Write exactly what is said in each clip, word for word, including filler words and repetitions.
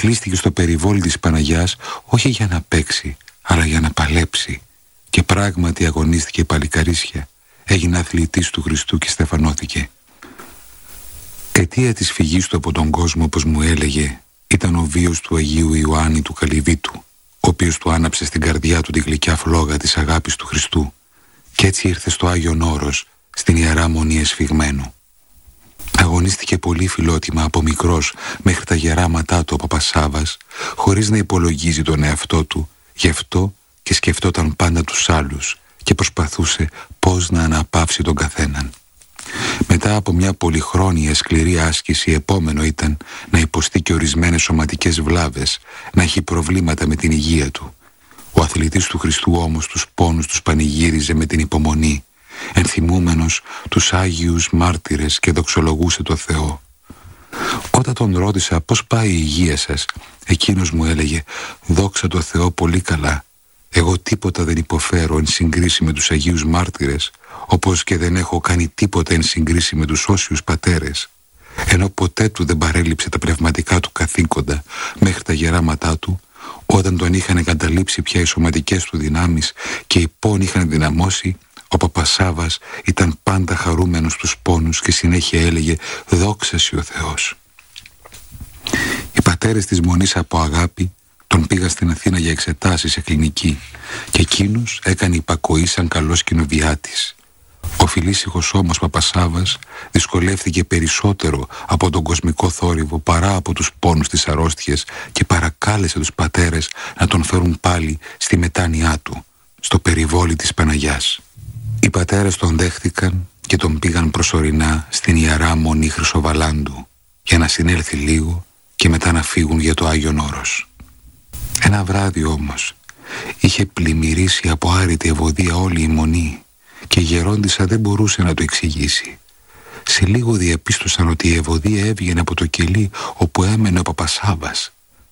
κλείστηκε στο περιβόλι της Παναγιάς όχι για να παίξει, αλλά για να παλέψει. Και πράγματι αγωνίστηκε παλικαρίσια. Έγινε αθλητής του Χριστού και στεφανώθηκε. Αιτία της φυγής του από τον κόσμο, όπως μου έλεγε, ήταν ο βίος του Αγίου Ιωάννη του Καλυβίτου, ο οποίος του άναψε στην καρδιά του τη γλυκιά φλόγα της αγάπης του Χριστού, και έτσι ήρθε στο Άγιον Όρος, στην Ιερά Μονή Εσφιγμένου. Αγωνίστηκε πολύ φιλότιμα από μικρός μέχρι τα γεράματά του ο Παπασάβας, χωρίς να υπολογίζει τον εαυτό του, γι' αυτό και σκεφτόταν πάντα τους άλλους και προσπαθούσε πώς να αναπαύσει τον καθέναν. Μετά από μια πολυχρόνια σκληρή άσκηση, επόμενο ήταν να υποστεί και ορισμένες σωματικές βλάβες, να έχει προβλήματα με την υγεία του. Ο αθλητής του Χριστού όμως τους πόνους τους πανηγύριζε με την υπομονή, ενθυμούμενος τους Άγιους Μάρτυρες, και δοξολογούσε το Θεό. Όταν τον ρώτησα πώς πάει η υγεία σας, εκείνος μου έλεγε «Δόξα τω Θεώ πολύ καλά. Εγώ τίποτα δεν υποφέρω εν συγκρίση με τους Αγίους Μάρτυρες, όπως και δεν έχω κάνει τίποτα εν συγκρίση με τους όσιους πατέρες». Ενώ ποτέ του δεν παρέλειψε τα πνευματικά του καθήκοντα μέχρι τα γεράματά του, όταν τον είχαν εγκαταλείψει πια οι σωματικές του δυνάμεις και οι πόνοι είχαν δυναμώσει, ο Παπασάβας ήταν πάντα χαρούμενος στους πόνους και συνέχεια έλεγε «Δόξα σοι ο Θεός». Οι πατέρες της Μονής από αγάπη τον πήγα στην Αθήνα για εξετάσεις σε κλινική και εκείνος έκανε υπακοή σαν καλός κοινοβιάτης. Ο φιλήσυχος όμως Παπασάβας δυσκολεύτηκε περισσότερο από τον κοσμικό θόρυβο παρά από τους πόνους της αρρώστιας και παρακάλεσε τους πατέρες να τον φέρουν πάλι στη μετάνοιά του, στο περιβόλι της Παναγιάς. Οι πατέρες τον δέχτηκαν και τον πήγαν προσωρινά στην Ιερά Μονή Χρυσοβαλάντου για να συνέλθει λίγο και μετά να φύγουν για το Άγιον Όρος. Ένα βράδυ όμως είχε πλημμυρίσει από άρρητη ευωδία όλη η Μονή και η γερόντισσα δεν μπορούσε να το εξηγήσει. Σε λίγο διαπίστωσαν ότι η ευωδία έβγαινε από το κελί όπου έμενε ο Παπασάβας.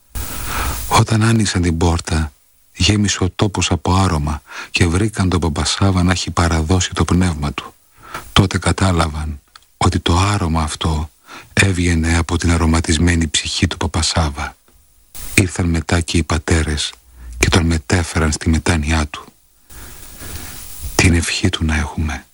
Όταν άνοιξαν την πόρτα, γέμισε ο τόπος από άρωμα και βρήκαν τον Παπασάβα να έχει παραδώσει το πνεύμα του. Τότε κατάλαβαν ότι το άρωμα αυτό έβγαινε από την αρωματισμένη ψυχή του Παπασάβα. Ήρθαν μετά και οι πατέρες και τον μετέφεραν στη μετάνοιά του. Την ευχή του να έχουμε.